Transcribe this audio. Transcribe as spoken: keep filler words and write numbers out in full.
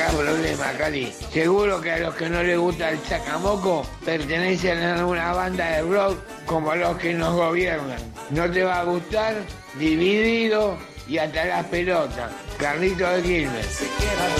acá problema, Cali. Seguro que a los que no les gusta el chacamoco pertenecen a una banda de rock como los que nos gobiernan. No te va a gustar, Dividido y hasta las pelotas. Carlitos de Quilmes.